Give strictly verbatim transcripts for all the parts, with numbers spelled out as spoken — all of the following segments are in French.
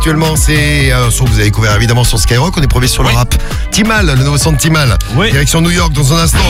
actuellement, c'est un son que vous avez découvert évidemment sur Skyrock. On est premier sur le Oui. rap. Timal, le nouveau son de Timal. Oui. Direction New York dans un instant.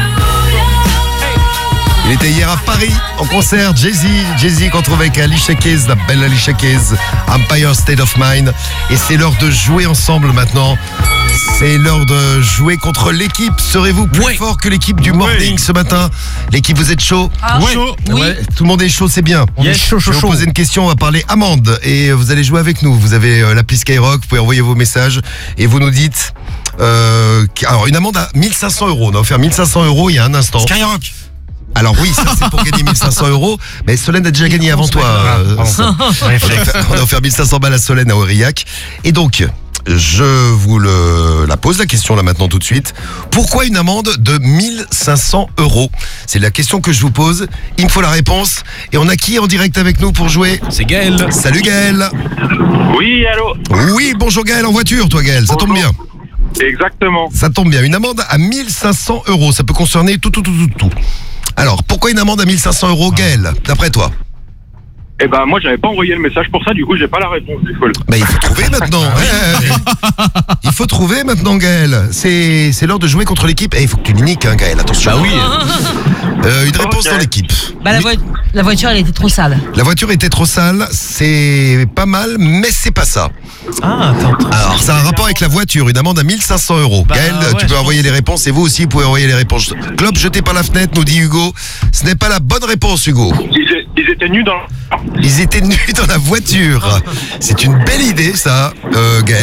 Il était hier à Paris en concert. Jay-Z, Jay-Z qu'on trouve avec Alicia Keys, la belle Alicia Keys, Empire State of Mind. Et c'est l'heure de jouer ensemble maintenant. C'est l'heure de jouer contre l'équipe. Serez-vous plus Ouais. fort que l'équipe du morning Ouais. ce matin? L'équipe, vous êtes chaud? Ah, Ouais. chaud. Oui. Ouais, tout le monde est chaud, c'est bien. On est chaud, Je chaud, vais vous chaud. poser une question, on va parler amende et vous allez jouer avec nous. Vous avez euh, l'appli Skyrock, vous pouvez envoyer vos messages et vous nous dites. Euh, qu- alors une amende à mille cinq cents euros. On a offert mille cinq cents euros il y a un instant. Skyrock. Alors oui, ça c'est pour gagner mille cinq cents euros. Mais Solène a déjà gagné avant toi. euh, Pardon. ça. On a Réflexe. offert- on a offert mille cinq cents balles à Solène à Aurillac. Et donc, je vous le, la pose la question là maintenant tout de suite. Pourquoi une amende de mille cinq cents euros? C'est la question que je vous pose. Il me faut la réponse. Et on a qui en direct avec nous pour jouer? C'est Gaël. Salut Gaël. Oui, allô. Oui, bonjour Gaël, en voiture toi Gaël, ça tombe Bonjour. bien. Exactement. Ça tombe bien, une amende à mille cinq cents euros, ça peut concerner tout, tout, tout, tout, tout. Alors, pourquoi une amende à mille cinq cents euros Gaël, d'après toi? Eh ben, moi, j'avais pas envoyé le message pour ça, du coup, j'ai pas la réponse du full. Bah, il faut trouver maintenant. Ouais, ouais, ouais. Il faut trouver maintenant, Gaël. C'est, c'est l'heure de jouer contre l'équipe. Et il faut que tu l'uniques, hein, Gaël. Attention. Bah oui. Euh, une réponse Ok. dans l'équipe. Bah, la, voi- la voiture, elle était trop sale. La voiture était trop sale. C'est pas mal, mais c'est pas ça. Ah, attends. Alors, ça a un rapport avec la voiture. Une amende à mille cinq cents euros. Bah, Gaël, ouais, tu peux je envoyer les réponses. Et vous aussi, vous pouvez envoyer les réponses. Clope jeté par la fenêtre, nous dit Hugo. Ce n'est pas la bonne réponse, Hugo. Ils, ils étaient nus dans... Ils étaient nus dans la voiture. C'est une belle idée, ça, euh, Gaël.